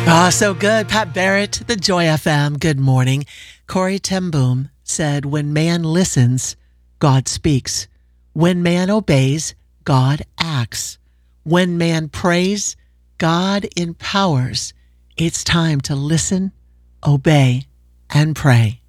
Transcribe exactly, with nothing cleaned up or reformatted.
Oh, so good. Pat Barrett, the Joy F M. Good morning. Corey ten Boom said, when man listens, God speaks. When man obeys, God acts. When man prays, God empowers. It's time to listen, obey, and pray.